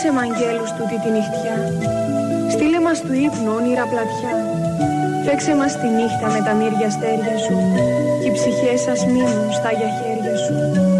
Δώσε μ' αγγέλους τούτη τη νυχτιά. Στείλε μας του ύπνου όνειρα πλατιά. Φέξε μας τη νύχτα με τα μύρια αστέρια σου. Κι οι ψυχές σας μείνουν στα για χέρια σου.